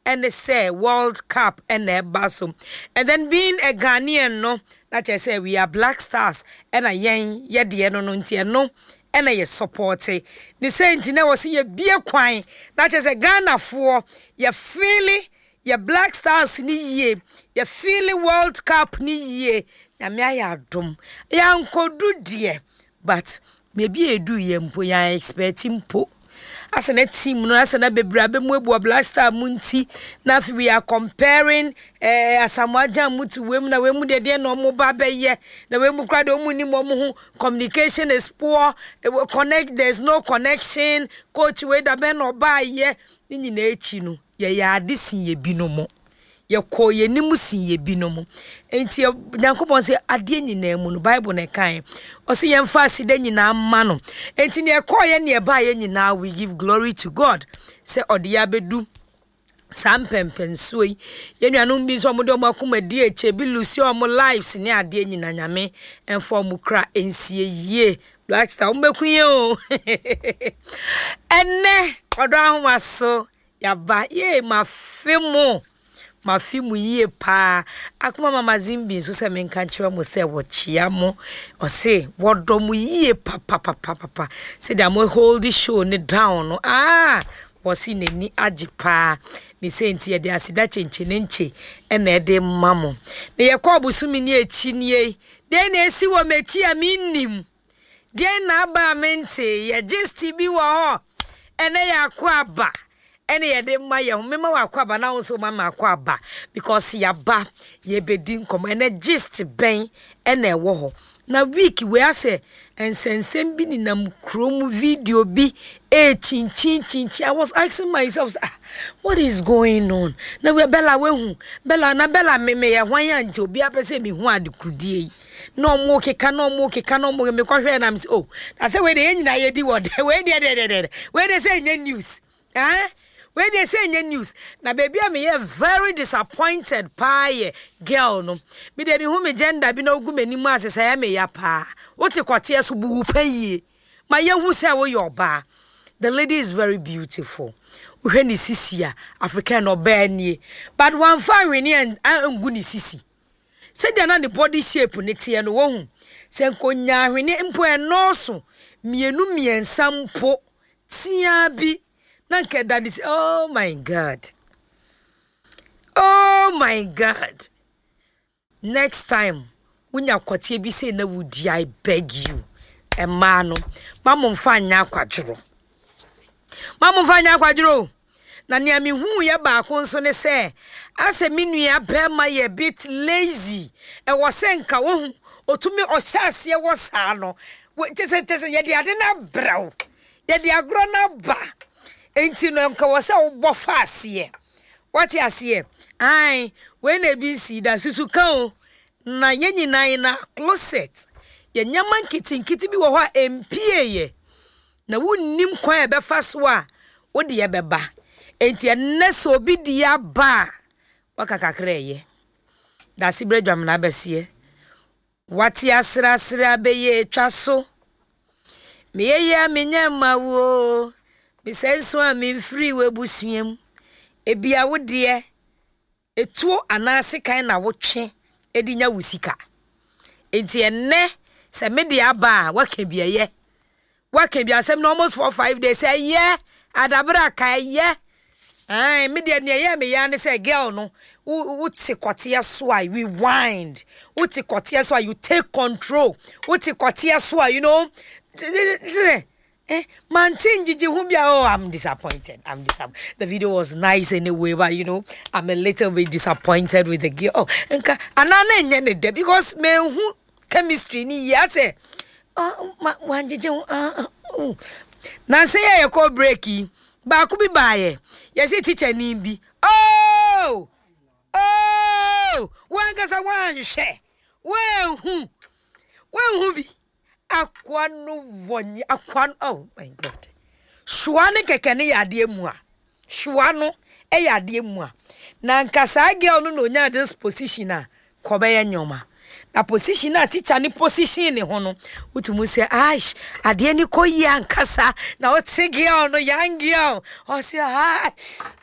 and they say World Cup and basso. And then being a Ghanaian, no, that I say we are Black Stars and a yang yedi no no and a support. The same thing was see a beer quine that is a Ghana for your feeling your Black Stars ni ye your feeling World Cup ni ye na me ayadom ya nkodu die but maybe a do ye mpo ya expect mpo as a team no as na bebra be mu ebu Black Star munti na we are comparing asamwaja mutu wem na wem de no mo ba be ye na wem kra de omu ni mo ho communication is poor there's no connection coach we da be no ba ye ni na echi no ye ya adesin ye bi no mo ye ko ye nimu sin ye bi no mo enti Nyankopon se ade nyina mu no Bible na kan o se ye mfa aside nyina ma no enti ne ko ye ne ba ye nyina we give glory to God se ode ya bedu sampempensoi ye nuanom bi so mo de mo akoma di eche bi lusi o mo lives ne ade nyina nyame enfo mo kra ensie ye Black Star mo bekunye o enne odo ahwaso ya ba ye mafimu yie pa akuma mama Zimbi so se menka kire mo se wo chia mo o se wodo mu yie pa se da mo hold the show ne down no wo si nani agipa ni senti ye de asida chenche ena e de mamo ne ye ko busumi ni echi nie de na esi wo mechi a minnim de na ba mente ye just bi wo ho ena ya kwa ba ene ye de ma ye mema wa kwa ba na wo so mama kwa ba because ya ba ye bedin kom ene just ben ene wo ho na week we ase ensensem bi ni nam krom video bi chin I was asking myself what is going on na we bella we hu bella na bella me ye hwan ya nti obi apese mi hu adekudie no mo keka me kwahwe na me na say we de nyina ye di word we de say nya news when they say in news, na baby I'm here very disappointed pa girl no. Me de bi hu me gender bi na ogu mani mu asesa me ya pa. What e kwatie so bu paye. Ma ye hu say wo your ba. The lady is very beautiful. Uhwe ni sisi a African oba nie. But one fine ni angu ni sisi. Say dia na the body shape ni tie no wo hu. Se nkonya hwene mpo enoso mienu miensa mpo tia bi. Nanke daddy say, oh my God. Next time, when you kwatie bi say na wudi, I beg you. Emano, mama mfanya kwadro. Na nia mi hu ye ba konso ne say, ase mi nua bema ye bit lazy. E wo se nka wo hu, otumi ohyase wo sa no. Tese ye de ade na braw. Ye de agro na ba. Enti no nka wo se wo bofa ase. What you see? When a BC da susu kan na ye nyina na closet. Ye nyaman kiti bi wo ho empie ye. Na wonnim kwan e be fa so a wo de ye beba. Enti enne so obi di aba wakakakra ye. Da sibredwam na besie. Wati asra be ye twa so. Me ye amenya mawo. Me senso a me free we busuam. Ebia wo de etuo anase kan na wo twe edinya wusika. Enti enne se me de aba waka bia ye. Waka bia sem no almost 4-5 days say ye adabra kai ye. Me de ne ye me ya ne say girl no wuti kotia so I rewind. Wuti kotia so you take control. Wuti kotia so you know. Man Gigi Humbia, I'm disappointed. The video was nice anyway, but you know, I'm a little bit disappointed with the girl. And because me who chemistry ni yase. Man Gigi na say ya call breaky. Ba ku bi baye. Yes, teacher nimbi. Oh! One gasa one share. When who be? Akwanu vonyi akwan oh my God. Shuane kekene yade mu a. Shuano yade mu a. Na nkasa girl no nya this position a kobe nyoma. Na position a teacher ni position ni ho no. Utumu say aish ade ni koyi ankasa na o te girl no young girl. O say aish